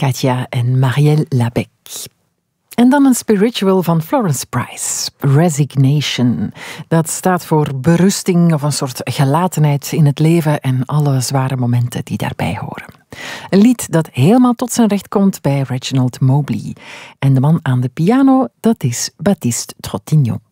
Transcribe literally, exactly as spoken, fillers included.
Katja en Marielle Labec. En dan een spiritual van Florence Price, Resignation. Dat staat voor berusting of een soort gelatenheid in het leven en alle zware momenten die daarbij horen. Een lied dat helemaal tot zijn recht komt bij Reginald Mobley. En de man aan de piano, dat is Baptiste Trottignon.